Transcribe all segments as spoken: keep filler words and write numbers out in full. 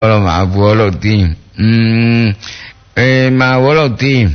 Olo ma bolo ti. Hmm. Eh ma bolo ti.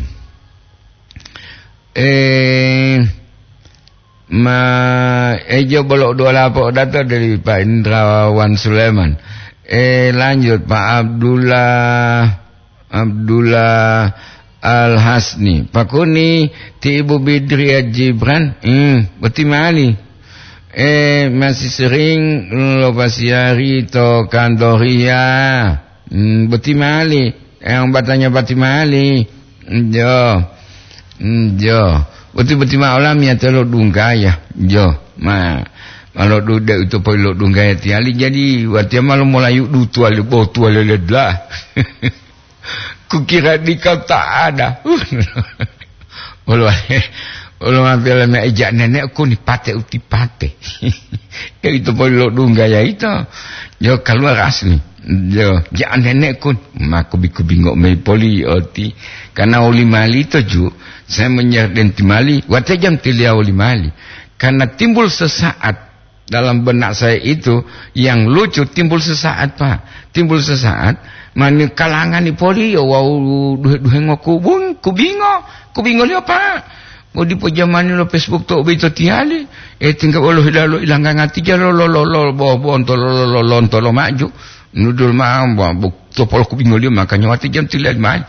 Eh ma ejo bolok dua lapor data dari Pak Indrawan Sulaiman. Eh lanjut Pak Abdullah Abdullah Al-Hasni. Pak Kuni ti Ibu Bidriah Jibran. Hmm, beti mali. Eh masih sering lopasiari to kandoria. Hmm, beti mali. Yang batanya beti mali. Jo. Jo. Beti-beti malam ya telok dungkaya. Jo. Ma. Kalau duduk itu pelok dungkaya tiali jadi watia malam mulai dutu ale botu ale ledlah. Kukira di kau tak ada. Ulu ulu ambil me ejak nenek aku ni pate uti pate. Ya itu pelok dungkaya itu. Jo keluar asli. Jo jak nenekku mak kubi bingok me poli oti karena oli mali itu ju saya menyerden timali watia jam tilia oli mali karena timbul sesaat dalam benak saya itu yang lucu timbul sesaat Pak timbul sesaat mana kalangan ni poli wow duhe ngoku bung kubingo kubingo dia Pak mau di pojaman lo Facebook tu beto tiali eh tinggal Allah lalu ilang ngati jalo lo lo lo bo bo ontol lo lo lo ontol maju nudul mah to polo kubingo dia makanya wati jam tiga main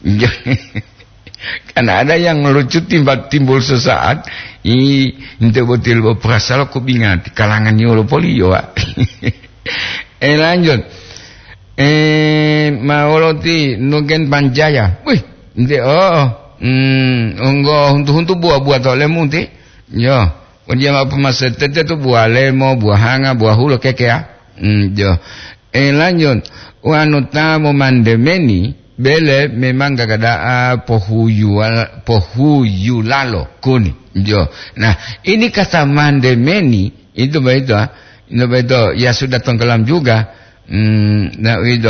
karena ada yang lucu timbul timbul sesaat i inte botil bo prasal kubingan di kalangan yo polio eh lanjut eh maoloti nugen panjaya wih inte oh hmm enggo untuk-untuk buah-buah to lemu ti yo dia apa masa tete tu buah lemo buah hanga buah hulu keke ya hmm yo eh lanjut wanu tamu mandemeni bele memang gagada pohuyul pohuyulalo kuni jo nah ini kata mandemeni itu begitu itu begitu ya sudah tenggelam juga hmm nah itu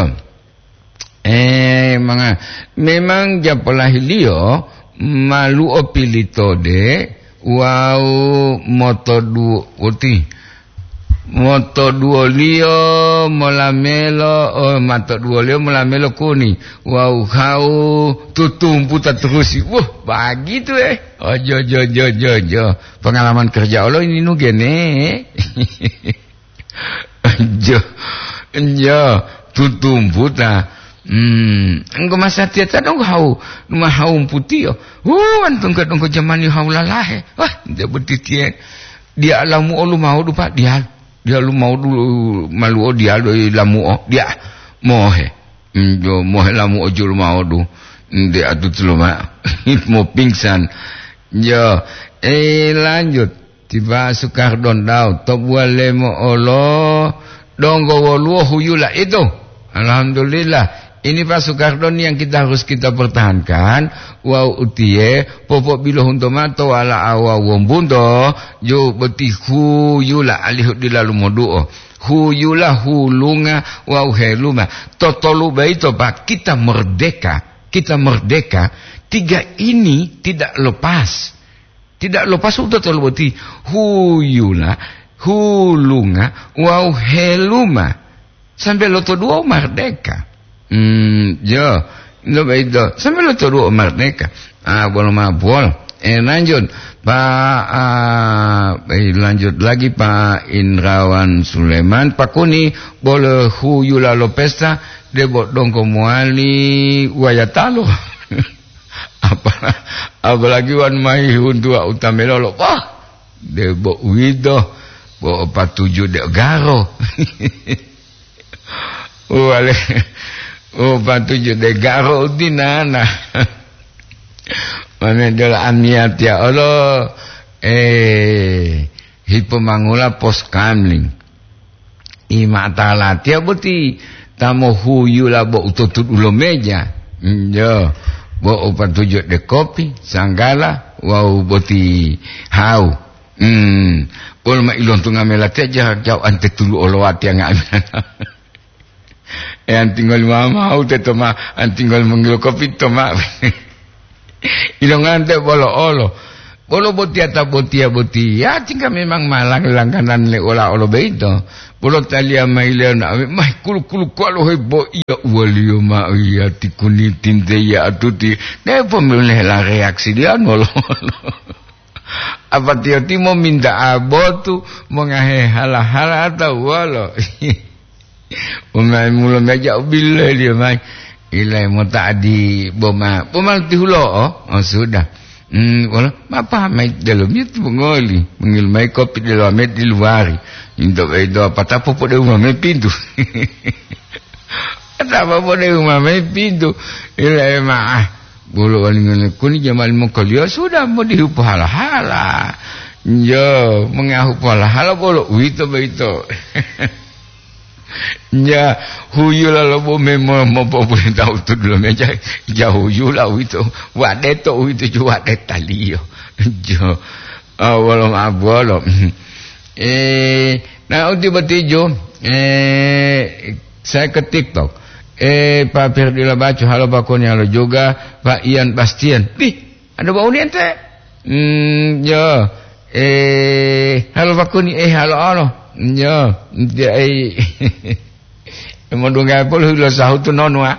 eh manga memang japolah hilio malu opilitode wow motodu uti moto duolio molamelo oh mato duolio molamelo kuni wow kau tutumpu terus wah begitu eh oh jo jo jo jo jo pengalaman kerja Allah ini nu gene jo jo tutumpu ta hmm engko masa tiata dong kau rumah haum putih oh antung ke dong ke zaman ni haulalah wah dia betitie dia alamu olu mau dupa dia dia lu mau dulu malu dia lu lamu dia mohe jo mohe lamu ojul mau du dia atu teluma mau pingsan jo eh lanjut tiba Sukardon dau to buale mo olo donggo wolu huyula itu alhamdulillah ini Pak Sukardon yang kita harus kita pertahankan wow utie popok bilo hunto mato ala awa wombundo jo beti huyula alih dilalu moduo huyula hulunga wow heluma totolu baito Pak kita merdeka kita merdeka tiga ini tidak lepas tidak lepas udah tolu beti huyula hulunga wow heluma sampai loto dua merdeka. Hmm, jo, no begitu. Sampai lo turu merdeka. Ah, boleh mabol. Eh lanjut, Pak. Ah, eh, lanjut lagi Pak Indrawan Sulaiman. Pak Kuni boleh huyula Lopesta. Dia bot dongko muali wayatalo. Apa? Apalagi wan mai untuk utamelo lo. Wah, dia bot wido, bot empat tujuh dia garo. Wale. Oh batu jude garo di nana. Mana jala aniat ya Allah. Eh hipomangula pos kamling. Imatala tia boti tamo huyula bo ututut ulo meja. Jo bo batu jude kopi sanggala wow boti hau. Hmm ulma ilon tu ngamela tia jauh ante tulu olowati yang ngamela. Eh antingol mama au te toma antingol mengilo kopi toma ilong ante bolo olo Bolo botia ta botia botia tinggal memang malang langganan le ola ola beito. Bolo talia mailia na mai kulu kulu kualo hebo iya walio ma iya tikuni tinte ya atuti. Ne pemilih la reaksi dia nolo. Apa tio timo minta abotu mengahe hala-hala atau walo. Umai mula meja bila dia mai. Ilai mo tadi boma boma tihulo oh, oh sudah. Hmm, wala apa mai dalam itu mengoli mengilmai kopi dalam met di luar untuk itu apa tak apa pada rumah mai pintu tak apa pada rumah mai pintu ilai mah bulu dengan kuni jamal mengkolia sudah mau dihup hala-hala yo mengahup hala-hala bulu itu itu ya huyu lah lo bo memo mo boleh tahu tu dulu meja jauh huyu lah itu wade to itu juga wade talio jo awalom abolom eh nah uti batijo eh saya ke TikTok eh Pak Firdila baca halo Pak Koni halo juga Pak Ian Bastian ih ada bau ni ente hmm jo eh halo Pak Koni eh halo halo ya dia ai mo dunga pol hulo sahu tu nonwa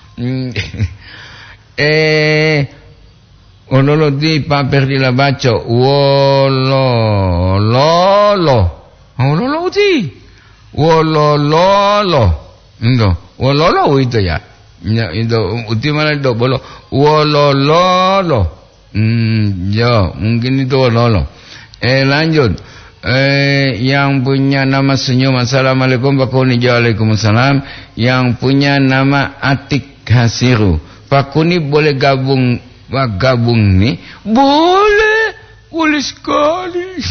eh ono lo di pa perdi la bacio wolo lo lo ono lo di wolo lo lo ndo wolo lo itu ya ya itu ultima do bolo wolo lo lo hmm ya mungkin itu wolo lo eh lanjut. Eh, yang punya nama senyum assalamualaikum Pak Kuni waalaikumsalam yang punya nama Atik Hasiru Pak Kuni boleh gabung gabung nih boleh boleh sekali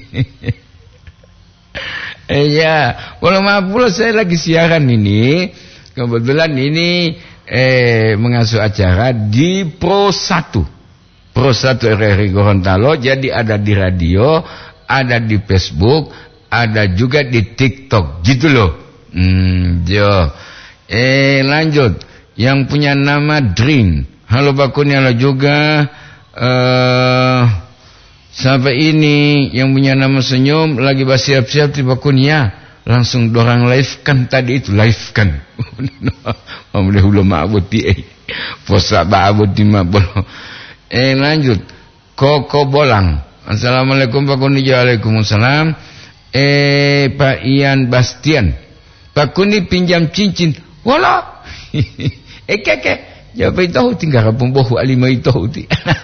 eh ya kalau maaf pula saya lagi siaran ini kebetulan ini eh mengasuh acara di Pro satu Pro satu R R I Gorontalo jadi ada di radio ada di Facebook, ada juga di TikTok, gitu loh. Hmm, jo. Eh, lanjut. Yang punya nama Dream. Halo Pak Kuni, halo juga. Uh, sampai ini yang punya nama Senyum lagi bersiap-siap di Pak Kuni ya. Langsung dorang live kan tadi itu live kan. Boleh ulama aboti eh. Posa ba aboti mabol. Eh, lanjut. Koko Bolang. Assalamualaikum Pak Kuni waalaikumsalam. Eh Pak Ian Bastian. Pak Kuni pinjam cincin. Wala. eh keke. Jawab itu tinggal kapung bohu alima itu ti.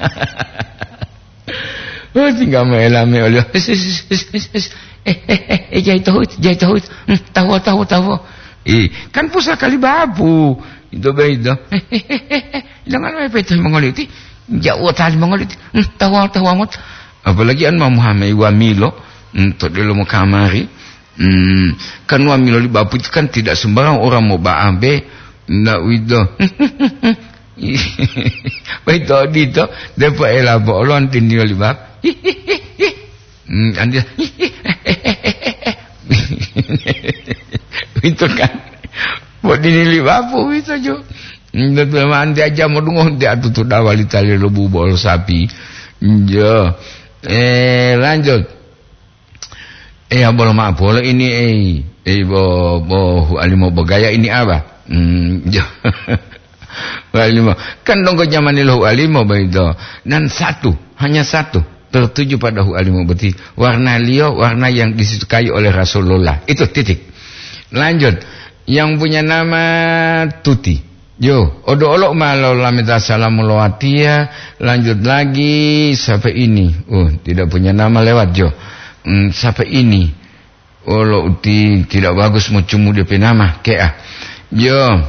Oh tinggal melame oleh. Eh eh eh eh jai tahu jai tahu. Tahu tahu tahu. Eh kan pusaka kali babu. Itu beda. Eh eh eh eh. Jangan apa itu mengoliti. Jauh tali mengoliti. Tahu tahu amat. Apalagi an Muhammad wa Milo untuk dia mau kamari hmm, kan wa Milo di bapu itu kan tidak sembarang orang mau baabe ndak wido baik to dito depa elabo lon tinio li bab hmm andi itu kan buat dinili bapu itu jo ndak mandi aja mau dungo dia tutu dawali tali lebu bol sapi jo. Eh lanjut. Eh abang maaf boleh ini eh eh bo bo alimo bergaya ini apa? Hmm, alimo kan dong zaman ilu alimo begitu. Dan satu hanya satu tertuju pada hu alimo berarti warna liyo warna yang disukai oleh Rasulullah itu titik. Lanjut yang punya nama Tuti. Yo, odo olok malau lamita salamul watia. Lanjut lagi sampai ini. Oh, tidak punya nama lewat jo. Hmm, sampai ini. Olok uti tidak bagus mau cumu D P nama. Kea. Yo.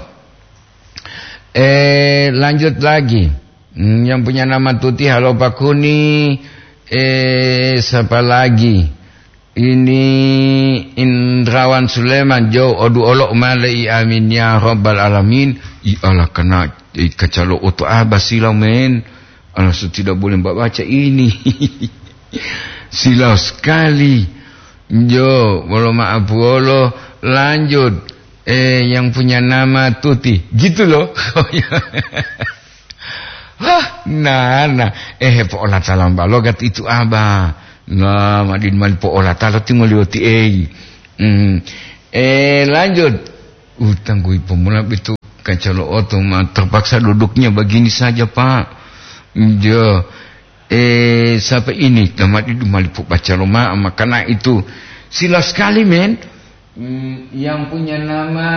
Eh, lanjut lagi. Hmm, yang punya nama Tuti halo Pak Kuni. Eh, siapa lagi? Ini Indrawan Sulaiman jo odu olok malai amin ya rabbal alamin. I Allah kena eh, kacalo oto abah silau men. Allah so tidak boleh baca ini. Silau sekali. Jo, walau maaf walau lanjut. Eh yang punya nama Tuti. Gitu loh. Hah, nah, nah, eh, po olah talam balogat itu abah. Nah, madin mal po olah talam tinggal lioti eh. Hmm. Eh, lanjut. Utang gue pemula itu kacalo oto mah terpaksa duduknya begini saja Pak. Ya. Eh, sampai ini tamat itu malipu baca rumah, karena itu sila sekali men. Hmm, yang punya nama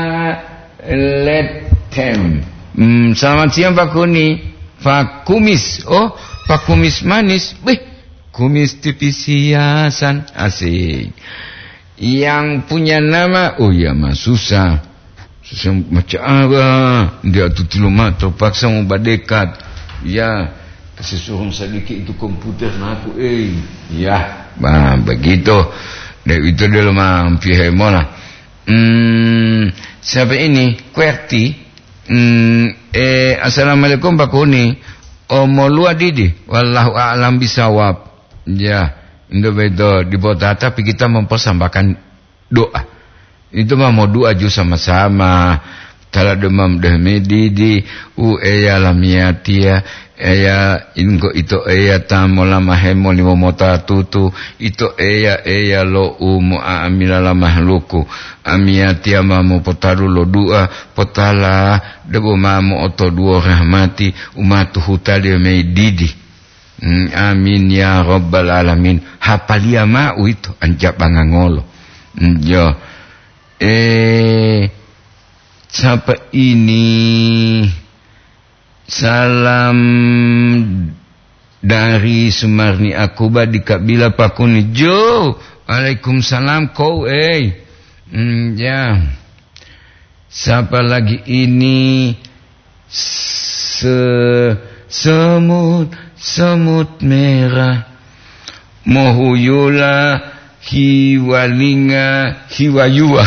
Letem. Hmm, selamat siang Pak Kuni. Pak Kumis, oh Pak Kumis manis, wih, kumis tipis hiasan, asik. Yang punya nama, oh ya mah susah, susah macam apa? Dia tu tiluma terpaksa mau berdekat, ya kasih suruh sedikit itu komputer aku, eh, ya, bah begitu. Dari itu dulu mah pihemona. Hmm, siapa ini? Kuerti. Hmm, eh, assalamualaikum Pak Kuni. Omolua didi, wallahu a'lam bisawab. Ya, itu betul di bawah tapi kita mempersembahkan doa. Itu mah mau doa juga sama-sama. Tala demam dehmedi di u eya lamiatia eya ingo ito eya tamola mahemo limo mota tutu ito eya eya lo umu amila la mahluku amiatia mamu potaru lo dua potala debo mamu oto dua rahmati umatu hutali meididi. Hmm, amin ya rabbal alamin. Hapalia mau itu anjak bangangolo. Hmm, yo eh siapa ini? Salam dari Sumarni Akuba di Kabila Pakuni Jo. Waalaikumsalam kau eh. Hmm, ya. Siapa lagi ini? Se semut semut merah. Mohuyula hiwalinga hiwayua.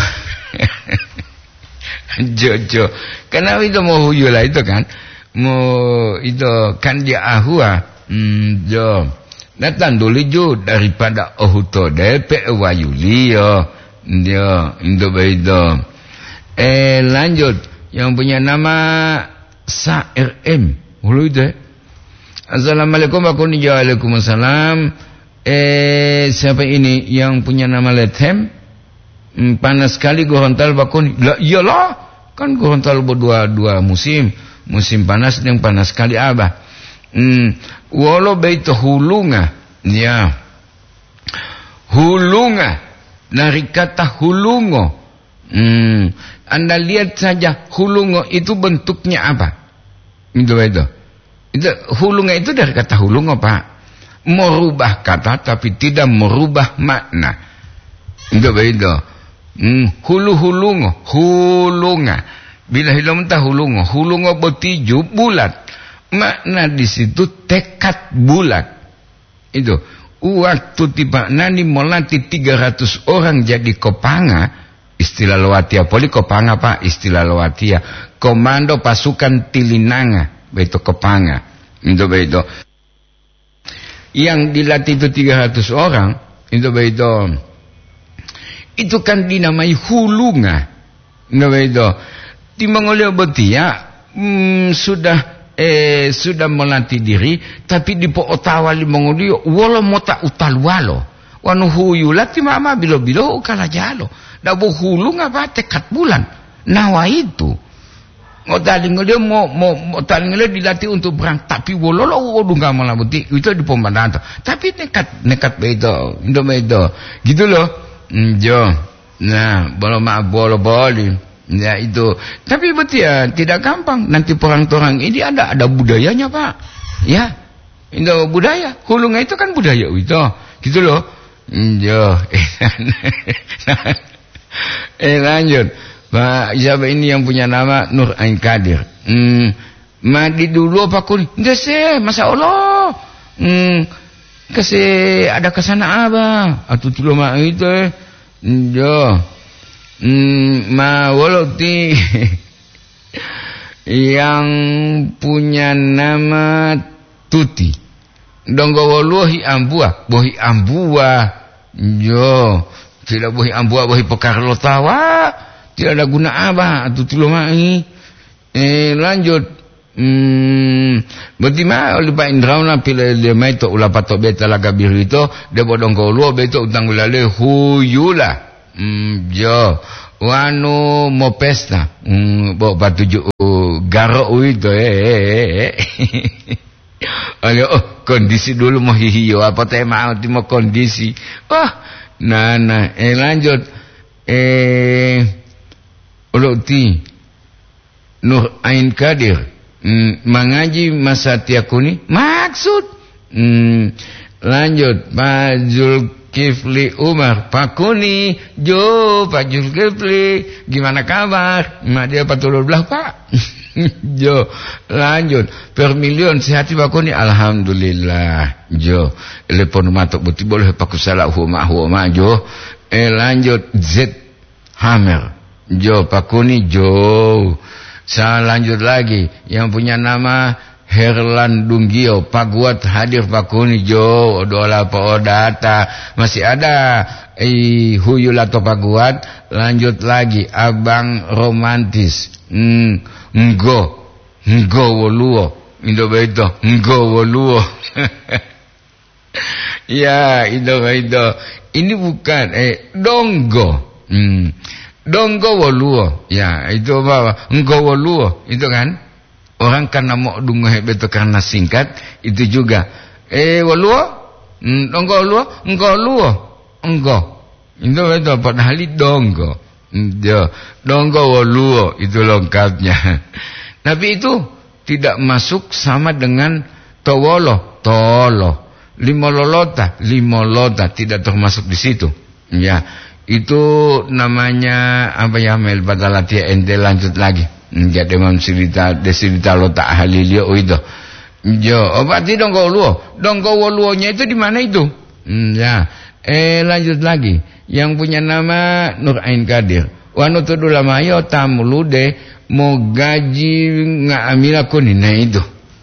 Jojo. Kenapa itu mohuyula itu kan? Mo itu kan dia ahua. Hmm, jo. Datang dulu jo daripada ohuto depe wayuli yo. Dia indo baido. Eh lanjut yang punya nama Sa R M. Hulu itu. Assalamualaikum warahmatullahi wabarakatuh. Waalaikumsalam. Eh siapa ini yang punya nama Lethem? Hmm, panas sekali Gorontalo bakun. Lah iyalah, kan Gorontalo berdua dua musim. Musim panas dan panas sekali abah. Hmm, walau baitu hulunga, ya. Hulunga dari kata hulungo. Hmm, Anda lihat saja hulungo itu bentuknya apa? Itu itu. Itu hulunga itu dari kata hulungo, Pak. Merubah kata tapi tidak merubah makna. Itu itu. Hmm, hulu hulungo, hulunga. Bila hilang mentah hulungo, hulungo bertiju bulat. Makna di situ tekad bulat. Itu waktu tiba nani melatih tiga ratus orang jadi kopanga, istilah Lowatia poli kopanga Pak, istilah Lowatia. Komando pasukan Tilinanga, begitu kopanga. Itu begitu. Yang dilatih itu tiga ratus orang, itu begitu. Itu kan dinamai hulunga. Itu begitu. Di Mongolia betia hmm, sudah eh sudah melatih diri, tapi di po Ottawa di Mongolia wala mota utalwalo wanu huyula ti mama bilo bilo kala jalo da bo hulu ngapa tekad bulan nawa itu ngodaling dia mau mau taling dia dilatih untuk berang tapi wololo wodu nggak malah buti itu di pembantu tapi nekat nekat bedo indo bedo gitu loh jo nah bolo ma bolo boli. Ya itu, tapi betul ya tidak gampang. Nanti perang-perang ini ada ada budayanya Pak. Ya, itu budaya. Hulunga itu kan budaya itu, gitu loh. Jo, eh lanjut. Pak, siapa ini yang punya nama Nur Ain Kadir? Hmm, madi dulu Pak Kun. Dese, masa Allah. Hmm, kasih ada kesana apa? Atau tuh mah itu. Jo. Hmm, ma woloti yang punya nama Tuti donggo woluhi ambua bohi ambua jo tidak bohi ambua bohi pekarlo tawa tidak ada guna apa atau tulumai eh lanjut Hmm, berarti mah oleh Pak Indrauna pila dia mai to ulah patok beta laga biru itu dia bodong ko luo beto utang ulale huyula. Hmm, jo wanu mo pesta. Hmm, bo patuju garok itu eh. Oleh oh kondisi dulu mau hihiyo apa teh mau ti mau kondisi. Oh, nah nah eh lanjut eh uloti Nur Ain Kadir. Hmm, mengaji masa tiakuni maksud hmm, lanjut Pak Zulkifli Umar Pakuni Jo Pak Zulkifli gimana kabar mak dia patulur belah Pak Jo lanjut Permilion sehati Pakuni alhamdulillah Jo telepon matok buti boleh paku salah huma huma Jo eh lanjut Z Hammer Jo Pakuni Jo. Saya lanjut lagi yang punya nama Herlan Dunggio Paguat hadir Pakuni Jo odola po data masih ada eh huyul atau Paguat. Lanjut lagi Abang Romantis hmm, nggo nggo woluo indo beto nggo woluo ya indo beto ini bukan eh donggo hmm. Donggo woluo, ya itu apa? Enggo woluo, itu kan orang karena mau dungu beto karena singkat itu juga. Eh woluo, hmm, donggo woluo, enggo woluo, enggo. Itu beto padahal donggo, dia donggo woluo itu lengkapnya. Tapi itu tidak masuk sama dengan towolo, tolo, limololota, limolota tidak termasuk di situ. Ya. Itu namanya apa ya mel badalatia ente lanjut lagi enggak demam cerita desilita lo tak halilio itu jo obat ti donggo luo donggo luonya itu di mana itu hmm, ya eh lanjut lagi yang punya nama Nur Ain Kadir wanu tu lama yo tamulude mau gaji ngamila kunina itu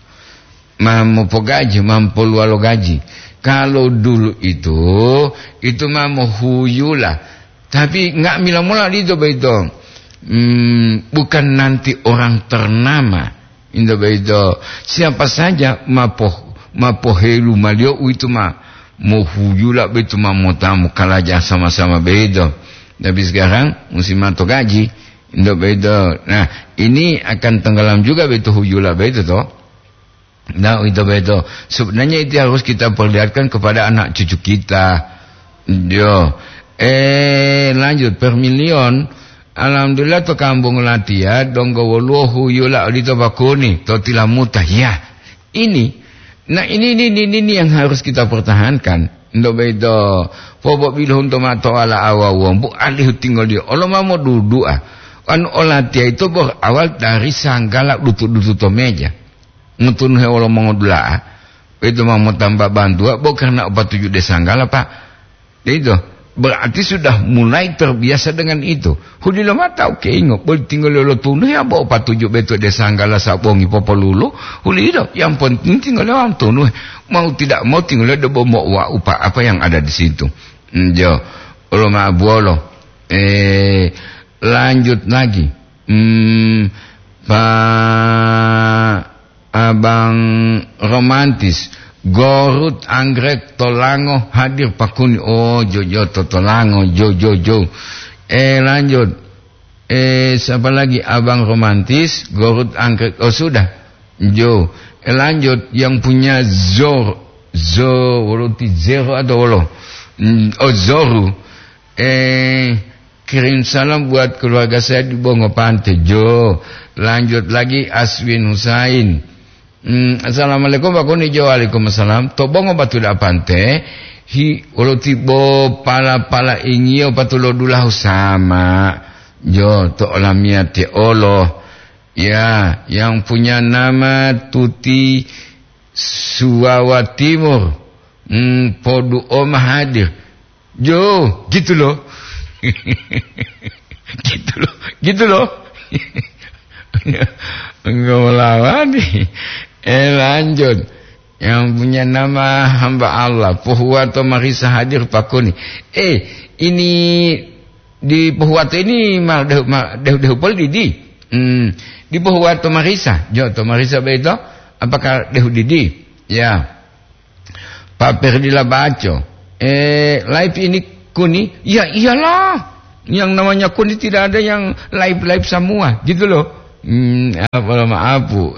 mau pogaji mampu lualo gaji. Kalau dulu itu itu mah mau huyula tapi nggak mila mula itu begitu hmm, bukan nanti orang ternama itu begitu siapa saja mapoh mapohelu malio itu mah mau huyula begitu mah mau tamu kalaja sama-sama begitu tapi sekarang musim atau gaji itu begitu. Nah ini akan tenggelam juga begitu huyula begitu toh. Nah itu betul. Sebenarnya itu harus kita perlihatkan kepada anak cucu kita. Yo, eh lanjut Permilion. Alhamdulillah to kampung latia donggo woluo huyula di Pakuni to tilamuta. Ya, ini. Nah ini ini ini ini yang harus kita pertahankan. Ndo bedo. Pobok bilhun tomato ala awawong bu alih tinggal dia. Allah mau duduk ah. Kan olatia itu berawal dari sanggala duduk-duduk to meja. Ngutun he wala mongodula itu mau tambah bantu bukan nak obat tujuh desanggala Pak itu berarti sudah mulai terbiasa dengan itu hudi lama tahu ke ingo boleh tinggal lo tunu ya bawa obat tujuh betul desanggala sabongi popolulu hudi itu yang penting tinggal lo tunu mau tidak mau tinggal lo debo mau wa upa apa yang ada di situ jo lo ma buolo eh lanjut lagi hmm Pak Abang Romantis Gorut Anggrek Tolango hadir Pakuni oh Jojo to Tolango Jojo Jo eh lanjut eh siapa lagi Abang Romantis Gorut Anggrek oh sudah Jo eh lanjut yang punya Zor Zor Roti Zero atau lo oh Zoru eh kirim salam buat keluarga saya di Bongo Pantai Jo. Lanjut lagi Aswin Husain Hmm, assalamualaikum Pak Kuni Jo waalaikumsalam to bongo batu da pante hi ulo tibo pala pala ingio patulo dulah sama jo to olamia te olo ya yang punya nama Tuti Suwawa Timur hmm, podu omah hadir jo gitu loh gitu loh gitu loh enggak melawan nih. Eh lanjut yang punya nama hamba Allah Puhuwato Marisa hadir Pakuni. Eh ini di Puhuwato ini mal deh deh deh pol di Hmm, di bawah Tomarisa, jo Tomarisa beto, apakah dehudidi? Ya. Paper di labaco. Eh, live ini kuni? Ya iyalah. Yang namanya kuni tidak ada yang live-live semua, gitu loh. Hmm, apa maaf Bu.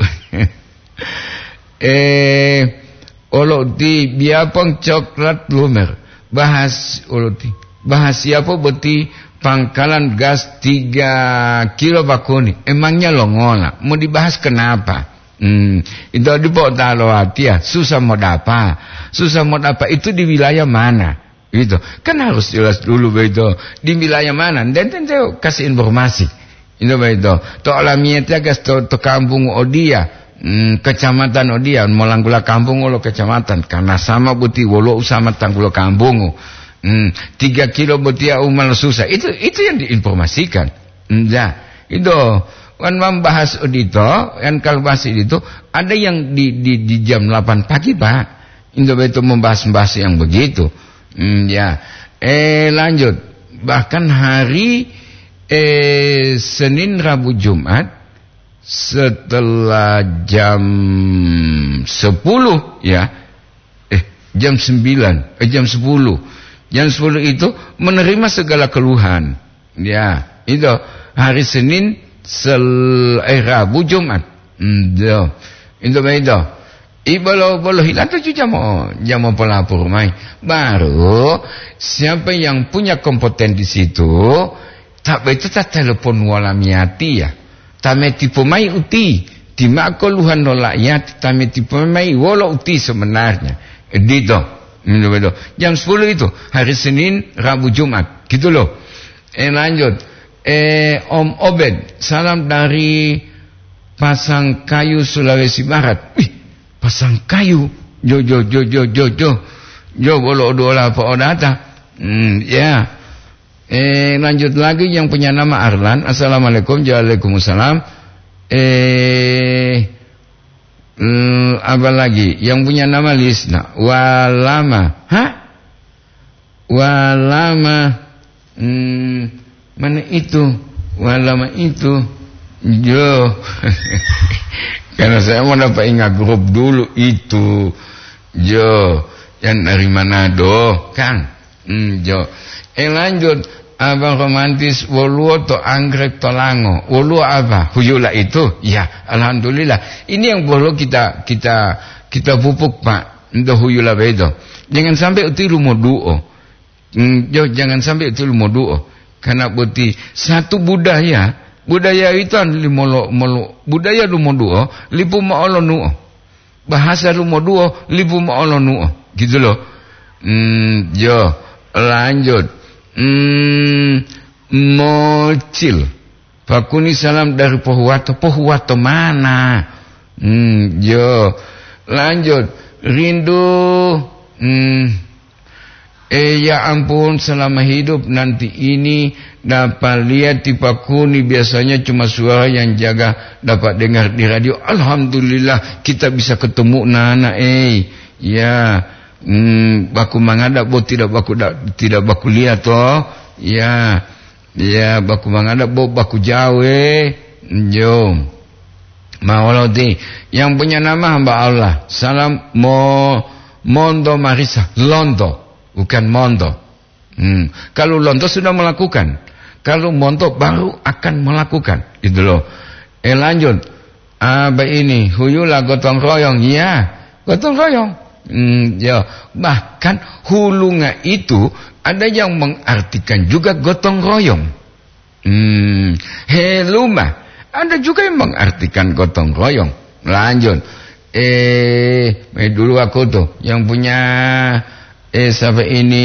eh, oloti biapang coklat lumer. Bahas oloti. Bahas siapa beti pangkalan gas tiga kilo bakuni. Emangnya lo ngola. Mau dibahas kenapa? Hmm, itu di bawah talo hati ya. Susah mau dapat. Susah mau dapat itu di wilayah mana? Gitu. Kan harus jelas dulu begitu. Di wilayah mana? Dan tentu kasih informasi. Itu begitu. To alamiatnya gas to, to kampung Odia. Hmm, kecamatan Odia. Molanggula kampung lo kecamatan. Karena sama buti wolo sama tanggulo kampung. Hmm, tiga kilo betia umal susah. Itu itu yang diinformasikan. Nah, itu kan membahas audito, kan kalau bahas itu ada yang di di, di jam delapan pagi Pak. Itu itu membahas-bahas yang begitu. Hmm, ya. Eh lanjut. Bahkan hari eh Senin, Rabu, Jumat setelah jam sepuluh ya. Eh jam sembilan, eh jam sepuluh. Jam sepuluh itu menerima segala keluhan. Ya, itu hari Senin, sel, eh, Rabu, Jumat. Hmm, itu. Itu itu. Ibalo bolo hilang tujuh jam oh, jam pelapor mai. Baru siapa yang punya kompeten di situ, tak itu tak telepon walamiati ya. Tame tipu mai uti. Tima keluhan nolak ya, tame tipu mai wolo uti sebenarnya. Itu. Jam sepuluh itu hari Senin, Rabu, Jumat gitu loh. Eh lanjut. Eh Om Obed, salam dari Pasangkayu, Sulawesi Barat. Wih, Pasangkayu. Jo jo jo jo jo jo. Jo bolo dola apa odata. Hmm, ya. Eh lanjut lagi yang punya nama Arlan. Assalamualaikum. Waalaikumsalam. Eh Hmm, apa lagi yang punya nama Lisna Walama hah Walama hmm, mana itu Walama itu jo karena saya mau dapat ingat grup dulu itu jo yang dari Manado kan hmm, jo eh lanjut abang romantis woluo to anggrek tolango. Woluo apa? Huyula itu. Ya, alhamdulillah. Ini yang perlu kita kita kita pupuk Pak. Untuk huyula bedo. Jangan sampai uti lumoduo. Hmm, jangan sampai uti lumoduo. Karena buti satu budaya, budaya itu limolo molo budaya lumoduo, lipu maolonuo. Bahasa lumoduo, lipu maolonuo. Gitu loh. Hmm, jo lanjut. Hmm, mocil Pakuni salam dari Pohuwato. Pohuwato mana? Hmm, jo lanjut. Rindu hmm, eh ya ampun selama hidup nanti ini dapat lihat di Pakuni biasanya cuma suara yang jaga dapat dengar di radio. Alhamdulillah kita bisa ketemu nana eh ya. Hmm, baku menghadap, bo tidak baku da, tidak baku lihat toh, ya, ya baku menghadap, bo baku jauh, jo, maulodi, yang punya nama hamba Allah, salam mo Mondo Marisa, Londo, bukan Mondo. Hmm, kalau Londo sudah melakukan, kalau Mondo baru akan melakukan, itu loh. Eh lanjut, apa ini, huyula gotong royong, ya, gotong royong. Hmm, ya, bahkan hulunga itu ada yang mengartikan juga gotong royong. Hmm, heluma ada juga yang mengartikan gotong royong. Lanjut. Eh, eh dulu aku tuh yang punya eh siapa ini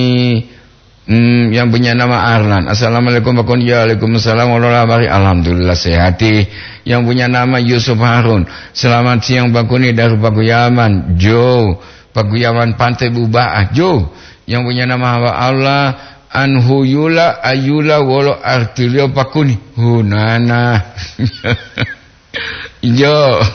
hmm, yang punya nama Arlan. Assalamualaikum warahmatullahi wabarakatuh. Alhamdulillah sehati. Yang punya nama Yusuf Harun. Selamat siang Bakuni dari Pakuyaman. Jo, Pakuyaman Pantai Bubaah. Jo, yang punya nama Allah Anhuyula Ayula Wolo Artilio Pakuni. Hunana. Jo.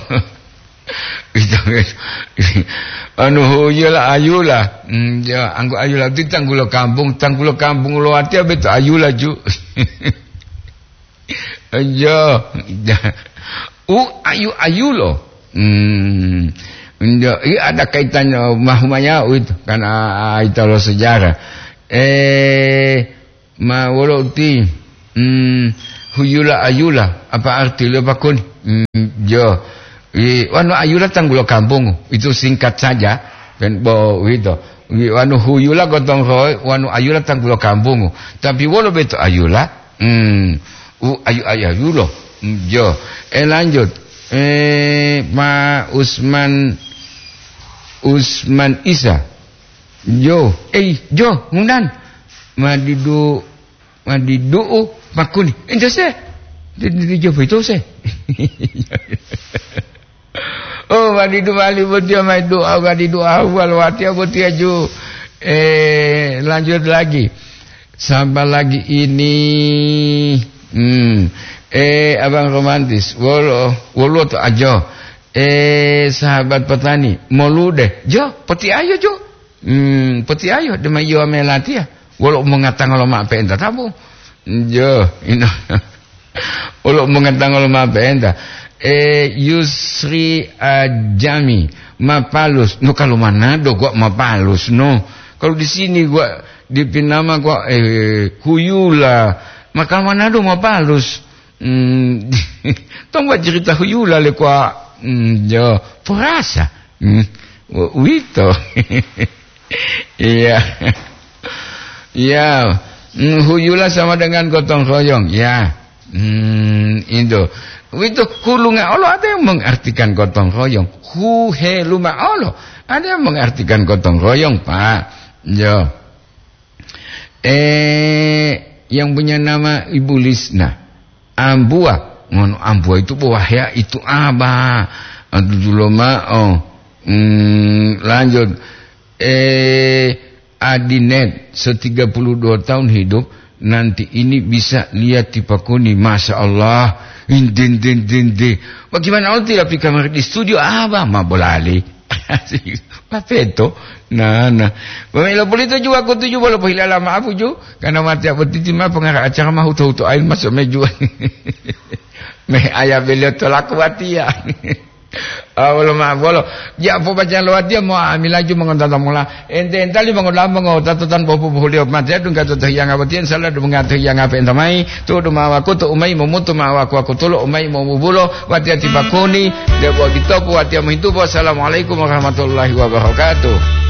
Anhuyula Ayula. Hmm, jo, anggo Ayula itu tanggulo kampung, tanggulo kampung lo arti apa itu Ayula ju. Ya. U ayu ayu loh. Hmm. Ya, ada kaitannya mahumanya itu karena itu lo sejarah. Eh ma woloti hmm huyula ayula apa arti lo bakun? Hmm, ya. I wanu ayula tanggulo kampung itu singkat saja ben bo itu. Wanu huyula gotong roy wanu ayula tanggulo kampung. Tapi wolo beto ayula hmm u ayu ayu lo. Hmm, ya. Eh lanjut. Eh Ma Usman Usman Isa Jo eh Jo ngundan madidu madidu makuni ente se di di Jo itu se oh madidu wali betia madidu madidu awal watia betia Jo eh lanjut lagi sampai lagi ini hmm eh abang romantis wolo wolo tu ajo eh sahabat petani molude jo peti ayo jo hmm peti ayo de mayo melatia wolo mengatang lo ma penta tabu jo ino wolo mengatang lo ma penta eh Yusri Ajami Mapalus no kalau Manado gua Mapalus no kalau di sini gua di Pinama gua eh Huyula maka Manado Mapalus hmm tong buat cerita Huyula le kwa hmm jo perasa hmm wito iya iya hmm, Huyula sama dengan gotong royong ya hmm itu itu hulunga Allah ada yang mengartikan gotong royong huheluma Allah ada yang mengartikan gotong royong Pak jo eh yang punya nama Ibu Lisna Ambua, ngono Ambua itu wahya itu apa? Aduh dulu mah oh. Hmm, lanjut. Eh Adinet setiga puluh dua tahun hidup nanti ini bisa lihat di Pakuni, masya Allah. Indin din din din. Bagaimana Allah tidak di kamar di studio apa? Ma bolali. Papeto. Nah, nah. Pemila boleh tu juga aku tuju boleh pahila lama aku ju. Karena mati aku titi mah pengarah acara mah utuh-utuh air masuk meju. Meh ayah beliau tolak watia. Ah boleh mah boleh. Ya apa baca lewat dia mau ambil laju mengontak mula. Ente entali mengolah mengotak tutan bopo boleh mati adu kata tu yang apa tian salah du mengata yang apa entamai tu du mawa aku tu umai memutu mawa aku aku tolo umai mau bulo watia tiba kuni dia buat kita buat dia menghidup. Wassalamualaikum warahmatullahi wabarakatuh.